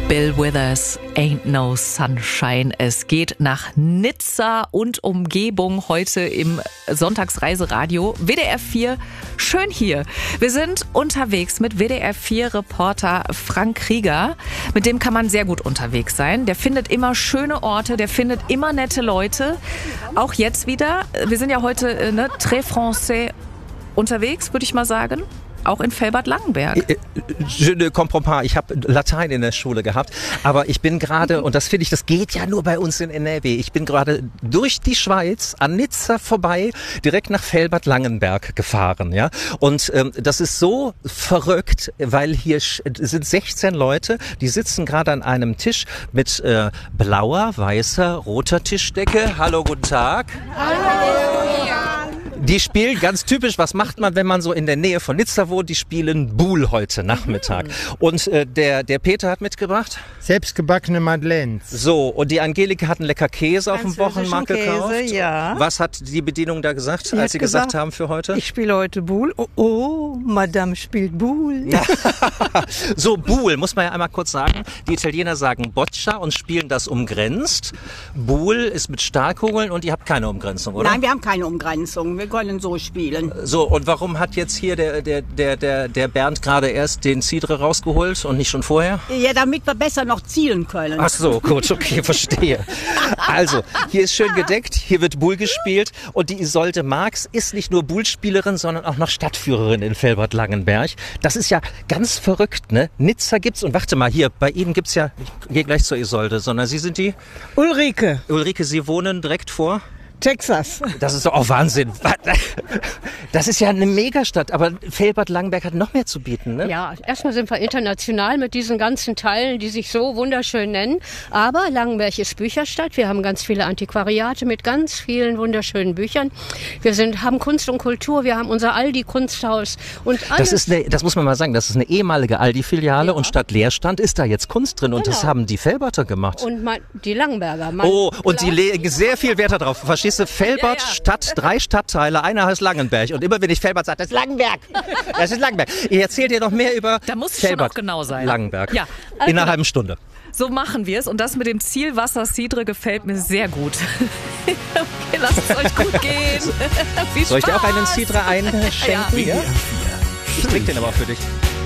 Bill Withers, Ain't No Sunshine. Es geht nach Nizza und Umgebung heute im Sonntagsreiseradio. WDR 4, schön hier. Wir sind unterwegs mit WDR 4-Reporter Frank Krieger. Mit dem kann man sehr gut unterwegs sein. Der findet immer schöne Orte, der findet immer nette Leute. Auch jetzt wieder. Wir sind ja heute très français unterwegs, würde ich mal sagen. Auch in Velbert-Langenberg. Je ne comprends pas. Ich habe Latein in der Schule gehabt, aber ich bin gerade, und das finde ich, das geht ja nur bei uns in NRW, ich bin gerade durch die Schweiz an Nizza vorbei, direkt nach Velbert-Langenberg gefahren, ja. Und das ist so verrückt, weil hier sind 16 Leute, die sitzen gerade an einem Tisch mit blauer, weißer, roter Tischdecke. Hallo, guten Tag. Hallo. Die spielen ganz typisch, was macht man, wenn man so in der Nähe von Nizza wohnt? Die spielen Boule heute Nachmittag. Und der Peter hat mitgebracht? Selbstgebackene Madeleines. So, und die Angelika hat einen lecker Käse auf dem Wochenmarkt gekauft. Ja. Was hat die Bedienung da gesagt, als sie gesagt haben für heute? Ich spiele heute Boule. Oh, Madame spielt Boule. So, Boule, muss man ja einmal kurz sagen. Die Italiener sagen Boccia und spielen das umgrenzt. Boule ist mit Stahlkugeln und ihr habt keine Umgrenzung, oder? Nein, wir haben keine Umgrenzung. Wir können so spielen. So, und warum hat jetzt hier der Bernd gerade erst den Cidre rausgeholt und nicht schon vorher? Ja, damit wir besser noch zielen können. Ach so, gut, okay, verstehe. Also, hier ist schön gedeckt, hier wird Boule gespielt und die Isolde Marx ist nicht nur Boule-Spielerin, sondern auch noch Stadtführerin in Velbert-Langenberg. Das ist ja ganz verrückt, ne? Nizza gibt's, und warte mal, hier, bei Ihnen gibt's ja, ich gehe gleich zur Isolde, sondern Sie sind die? Ulrike. Ulrike, Sie wohnen direkt vor? Texas. Das ist doch auch Wahnsinn. Das ist ja eine Megastadt, aber Velbert-Langenberg hat noch mehr zu bieten, ne? Ja, erstmal sind wir international mit diesen ganzen Teilen, die sich so wunderschön nennen. Aber Langenberg ist Bücherstadt. Wir haben ganz viele Antiquariate mit ganz vielen wunderschönen Büchern. Wir haben Kunst und Kultur, wir haben unser Aldi-Kunsthaus und alles. Das muss man mal sagen, das ist eine ehemalige Aldi-Filiale, ja. Und statt Leerstand ist da jetzt Kunst drin, und das haben die Velberter gemacht. Und die Langenberger. Und sie legen sehr viel Wert darauf. Verstehst du? Velbert, ja. Stadt, 3 Stadtteile, einer heißt Langenberg. Und immer wenn ich Velbert sage, das ist Langenberg. Das ist Langenberg. Ich erzähle dir noch mehr über da muss Velbert, schon auch genau sein. Langenberg. Ja. In einer halben Stunde. So machen wir es. Und das mit dem Zielwasser Cidre gefällt mir sehr gut. Okay, lasst es euch gut gehen. Viel Spaß. Soll ich dir auch einen Cidre einschenken? Ja. Ich trinke den aber auch für dich.